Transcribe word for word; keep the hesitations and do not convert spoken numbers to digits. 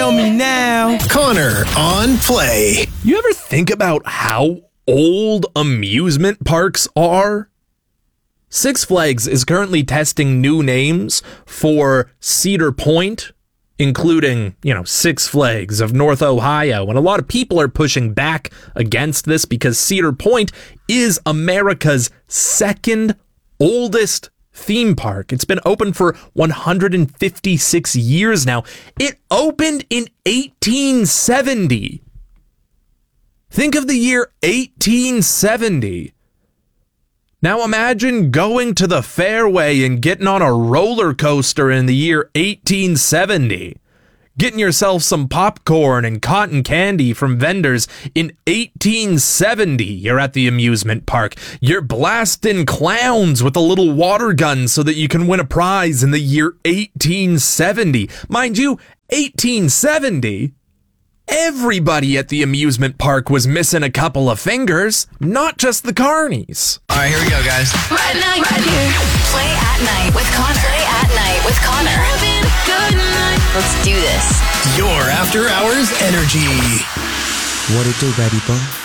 Tell me now. Connor on Play. You ever think about how old amusement parks are? Six Flags is currently testing new names for Cedar Point, including, you know, Six Flags of North Ohio. And a lot of people are pushing back against this because Cedar Point is America's second oldest theme park. It's been open for one hundred fifty-six years now. It opened in eighteen seventy. Think of the year eighteen seventy. Now imagine going to the fairway and getting on a roller coaster in the year eighteen seventy. Getting yourself some popcorn and cotton candy from vendors in eighteen seventy. You're at the amusement park. You're blasting clowns with a little water gun so that you can win a prize in the year eighteen seventy. Mind you, eighteen seventy? Everybody at the amusement park was missing a couple of fingers, not just the carnies. All right, here we go, guys. Right now, right here. Play at night with Connor. Play at night with Connor. Good night. Let's do this. Your after hours energy. What it do, baby boy?